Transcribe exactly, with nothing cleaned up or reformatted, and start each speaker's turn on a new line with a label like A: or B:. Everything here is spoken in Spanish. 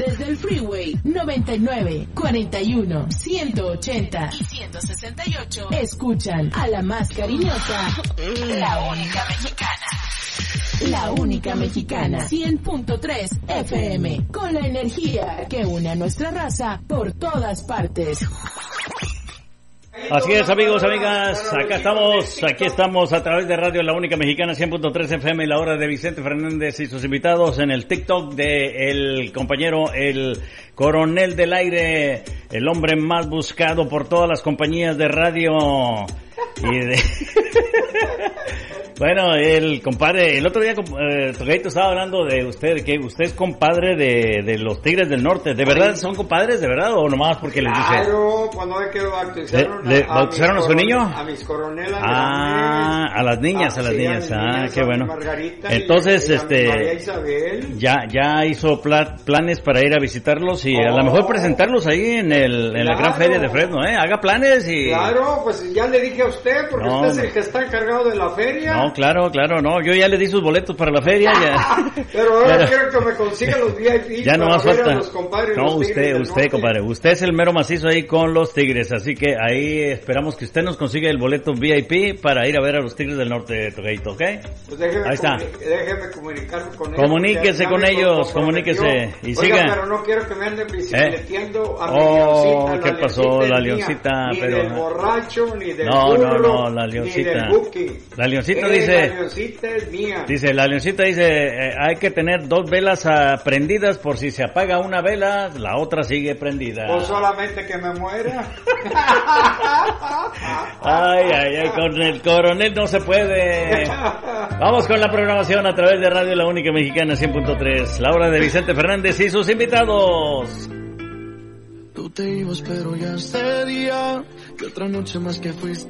A: Desde el Freeway noventa y nueve, cuarenta y uno, ciento ochenta y ciento sesenta y ocho, escuchan a la más cariñosa, la única mexicana. La única mexicana, cien punto tres F M, con la energía que une a nuestra raza por todas partes.
B: Así es, amigos, amigas, acá estamos, aquí estamos a través de Radio La Única Mexicana, cien punto tres F M, la hora de Vicente Fernández y sus invitados en el TikTok de el compañero, el coronel del aire, el hombre más buscado por todas las compañías de radio y de... Bueno, el compadre, el otro día, eh, Tocaito estaba hablando de usted, que usted es compadre de, de los Tigres del Norte. ¿De verdad son compadres, de verdad, o nomás porque les dice?
C: Claro, cuando ve que bautizaron,
B: ¿Le, le
C: a,
B: bautizaron a, a su
C: coronel,
B: niño?
C: A mis coronelas.
B: Ah, a las niñas, ah, a las sí, niñas. A ah, niñas, qué bueno. Entonces,
C: y a,
B: este,
C: y a María Isabel.
B: ya, ya hizo pla- planes para ir a visitarlos y oh. a lo mejor presentarlos ahí en el, en claro. la gran feria de Fresno, ¿eh? Haga planes y...
C: Claro, pues ya le dije a usted, porque no, usted es el que está encargado de la feria.
B: No, claro, claro, no, yo ya le di sus boletos para la feria. Ya.
C: Pero ahora quiero que me consiga los V I P.
B: Ya no más falta.
C: Los compadres,
B: no,
C: los
B: usted, usted,
C: norte.
B: compadre. Usted es el mero macizo ahí con los Tigres. Así que ahí esperamos que usted nos consiga el boleto V I P para ir a ver a los Tigres del Norte, Tocaito, ¿ok?
C: Pues déjeme
B: ahí está.
C: Comuni- déjeme comunicarme con ellos.
B: Comuníquese con ellos, comuníquese. Y
C: Oiga,
B: siga.
C: pero no quiero que me anden bicicleteando ¿Eh? a mi
B: oh,
C: leoncita.
B: ¿qué
C: la
B: pasó? La
C: leoncita,
B: leoncita,
C: ni
B: pero...
C: del borracho, ni del
B: no,
C: burro,
B: no, no, la leoncita.
C: ni del buki.
B: La leoncita
C: eh,
B: dice...
C: La leoncita es mía.
B: Dice, la leoncita dice, eh, hay que tener dos velas uh, prendidas por si se apaga una vela, la otra sigue prendida.
C: O solamente que me muera.
B: Ay, ay, ay, con el coronel no se puede. Vamos con la programación a través de Radio La Única Mexicana cien punto tres, la hora de Vicente Fernández y sus invitados.
D: Tú te ibas pero ya sería que otra noche más que fuiste.